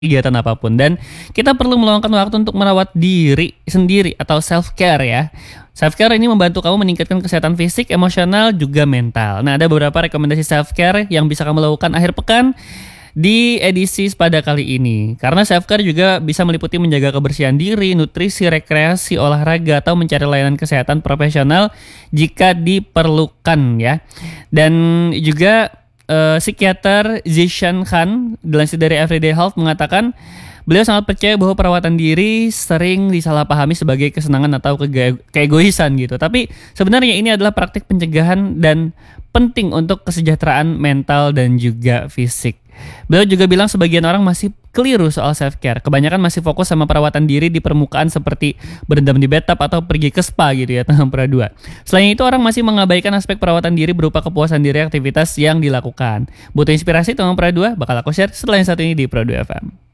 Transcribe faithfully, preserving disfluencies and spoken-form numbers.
kegiatan apapun dan kita perlu meluangkan waktu untuk merawat diri sendiri atau self care ya. Self care ini membantu kamu meningkatkan kesehatan fisik, emosional, juga mental. Nah, ada beberapa rekomendasi self care yang bisa kamu lakukan akhir pekan di edisi pada kali ini. Karena self care juga bisa meliputi menjaga kebersihan diri, nutrisi, rekreasi, olahraga, atau mencari layanan kesehatan profesional jika diperlukan ya. Dan juga Uh, psikiater Zishan Khan dilansir dari Everyday Health mengatakan beliau sangat percaya bahwa perawatan diri sering disalahpahami sebagai kesenangan atau kege- keegoisan gitu. Tapi sebenarnya ini adalah praktik pencegahan dan penting untuk kesejahteraan mental dan juga fisik. Beliau juga bilang sebagian orang masih keliru soal self care. Kebanyakan masih fokus sama perawatan diri di permukaan seperti berendam di bathtub atau pergi ke spa gitu ya, tanggal dua. Selain itu orang masih mengabaikan aspek perawatan diri berupa kepuasan diri aktivitas yang dilakukan. Butuh inspirasi tanggal dua? Bakal aku share setelah yang satu ini di Pro dua F M.